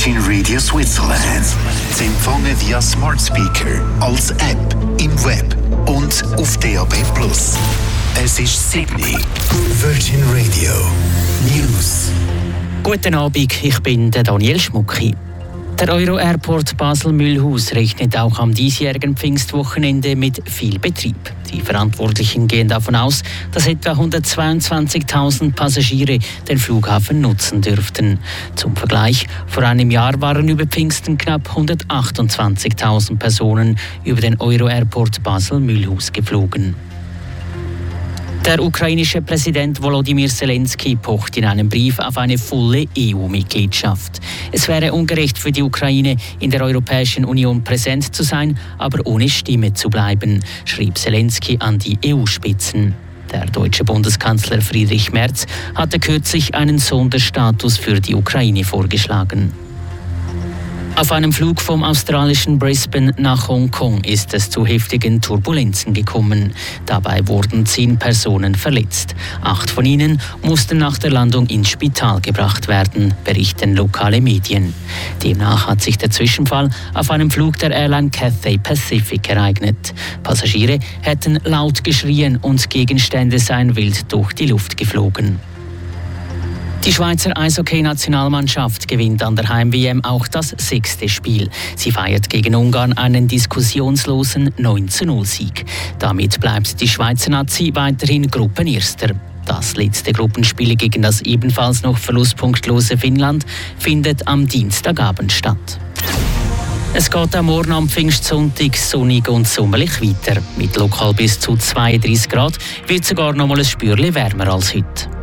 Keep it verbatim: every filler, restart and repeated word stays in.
Virgin Radio Switzerland. Sie empfangen via Smart Speaker, als App, im Web und auf D A B plus. Es ist Sydney. Virgin Radio News. Guten Abend, ich bin der Daniel Schmucki. Der Euro-Airport Basel-Mühlhaus rechnet auch am diesjährigen Pfingstwochenende mit viel Betrieb. Die Verantwortlichen gehen davon aus, dass etwa hundertzweiundzwanzigtausend Passagiere den Flughafen nutzen dürften. Zum Vergleich, vor einem Jahr waren über Pfingsten knapp hundertachtundzwanzigtausend Personen über den Euro-Airport Basel-Mühlhaus geflogen. Der ukrainische Präsident Volodymyr Zelensky pocht in einem Brief auf eine volle E U-Mitgliedschaft. Es wäre ungerecht für die Ukraine, in der Europäischen Union präsent zu sein, aber ohne Stimme zu bleiben, schrieb Zelensky an die E U-Spitzen. Der deutsche Bundeskanzler Friedrich Merz hatte kürzlich einen Sonderstatus für die Ukraine vorgeschlagen. Auf einem Flug vom australischen Brisbane nach Hongkong ist es zu heftigen Turbulenzen gekommen. Dabei wurden zehn Personen verletzt. Acht von ihnen mussten nach der Landung ins Spital gebracht werden, berichten lokale Medien. Demnach hat sich der Zwischenfall auf einem Flug der Airline Cathay Pacific ereignet. Passagiere hätten laut geschrien und Gegenstände seien wild durch die Luft geflogen. Die Schweizer Eishockey-Nationalmannschaft gewinnt an der Heim-W M auch das sechste Spiel. Sie feiert gegen Ungarn einen diskussionslosen neun zu null Sieg. Damit bleibt die Schweizer Nazi weiterhin Gruppenerster. Das letzte Gruppenspiel gegen das ebenfalls noch verlustpunktlose Finnland findet am Dienstagabend statt. Es geht am Morgen am Pfingstsonntag sonnig und sommerlich weiter. Mit lokal bis zu zweiunddreißig Grad wird sogar noch mal ein Spürchen wärmer als heute.